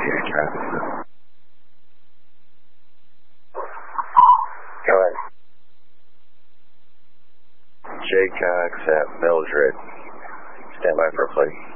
Go ahead. Jay Cox at Mildred. Stand by for a play.